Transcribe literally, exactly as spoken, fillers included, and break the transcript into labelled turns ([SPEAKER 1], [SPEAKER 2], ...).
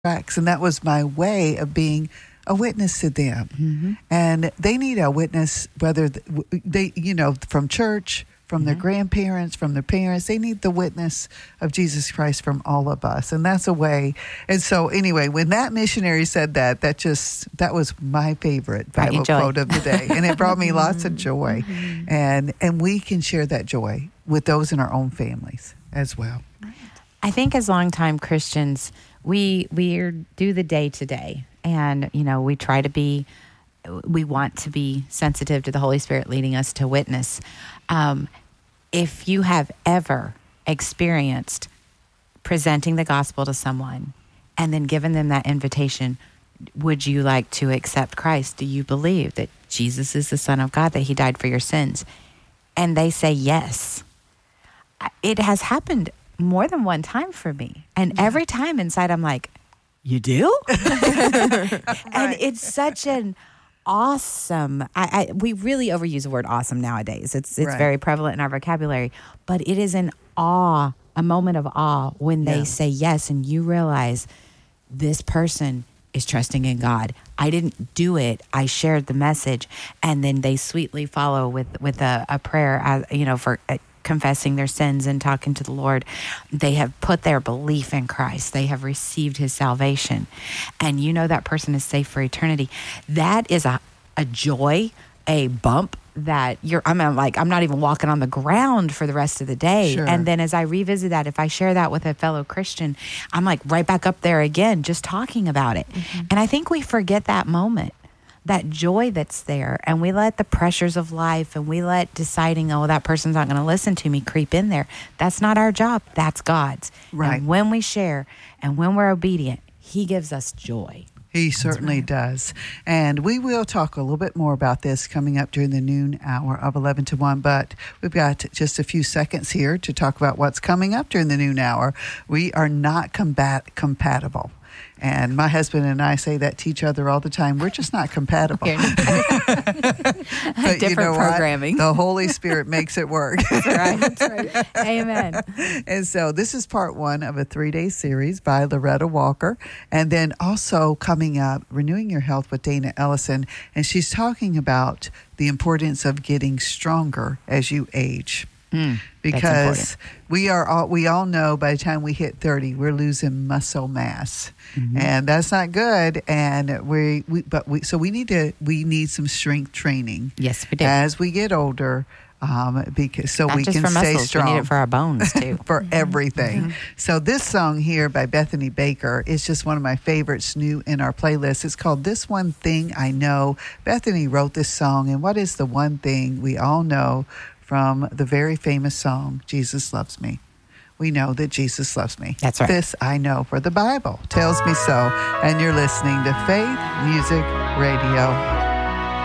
[SPEAKER 1] tracks, and that was my way of being a witness to them. Mm-hmm. And they need a witness, whether they, you know, from church, from mm-hmm. their grandparents, from their parents. They need the witness of Jesus Christ from all of us. And that's a way. And so anyway, when that missionary said that, that just, that was my favorite Bible quote of the day. And it brought me lots of joy. Mm-hmm. And, and we can share that joy with those in our own families as well.
[SPEAKER 2] I think as longtime Christians, we we do the day to day, and you know we try to be, we want to be sensitive to the Holy Spirit leading us to witness. Um, if you have ever experienced presenting the gospel to someone and then given them that invitation, would you like to accept Christ? Do you believe that Jesus is the Son of God, that He died for your sins? And they say yes. It has happened more than one time for me. And yeah. every time inside, I'm like, you do? Right. And it's such an awesome, I, I we really overuse the word awesome nowadays. It's it's right. very prevalent in our vocabulary, but it is an awe, a moment of awe when they yeah. say yes, and you realize this person is trusting in God. I didn't do it. I shared the message, and then they sweetly follow with with a, a prayer, uh, you know, for uh, confessing their sins and talking to the Lord. They have put their belief in Christ. They have received His salvation, and you know that person is safe for eternity. That is a a joy, a bump that you're. I'm like I'm not even walking on the ground for the rest of the day. Sure. And then as I revisit that, if I share that with a fellow Christian, I'm like right back up there again, just talking about it. Mm-hmm. And I think we forget that moment, that joy that's there, and we let the pressures of life and we let deciding, oh, that person's not going to listen to me creep in there. That's not our job. That's God's. Right. And when we share and when we're obedient, He gives us joy.
[SPEAKER 1] He certainly right. does. And we will talk a little bit more about this coming up during the noon hour of eleven to one, but we've got just a few seconds here to talk about what's coming up during the noon hour. We are not combat compatible. And my husband and I say that to each other all the time. We're just not compatible.
[SPEAKER 2] But different
[SPEAKER 1] you know
[SPEAKER 2] programming.
[SPEAKER 1] What? The Holy Spirit makes it work.
[SPEAKER 2] That's right. That's right. Amen.
[SPEAKER 1] And so this is part one of a three-day series by Loretta Walker. And then also coming up, Renewing Your Health with Dana Ellison. And she's talking about the importance of getting stronger as you age. Mm, because we are all, we all know by the time we hit thirty, we're losing muscle mass, mm-hmm. and that's not good. And we, we but we so we need to we need some strength training.
[SPEAKER 2] Yes, we do.
[SPEAKER 1] As we get older, um, because so
[SPEAKER 2] not
[SPEAKER 1] we
[SPEAKER 2] just
[SPEAKER 1] can
[SPEAKER 2] for
[SPEAKER 1] stay
[SPEAKER 2] muscles,
[SPEAKER 1] strong.
[SPEAKER 2] We need it for our bones too,
[SPEAKER 1] for everything. Mm-hmm. So this song here by Bethany Baker is just one of my favorites, new in our playlist. It's called "This One Thing I Know." Bethany wrote this song, and what is the one thing we all know from the very famous song, Jesus Loves Me? We know that Jesus loves me.
[SPEAKER 2] That's right.
[SPEAKER 1] This I know, for the Bible tells me so. And you're listening to Faith Music Radio.